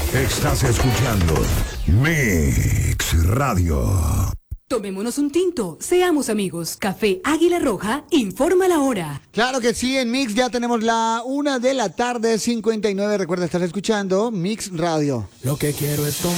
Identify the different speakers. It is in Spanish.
Speaker 1: Estás escuchando Mix Radio.
Speaker 2: Tomémonos un tinto, seamos amigos. Café Águila Roja informa la hora.
Speaker 3: Claro que sí, en Mix ya tenemos la 1:59 p.m. Recuerda estar escuchando Mix Radio.
Speaker 4: Lo que quiero es tomar.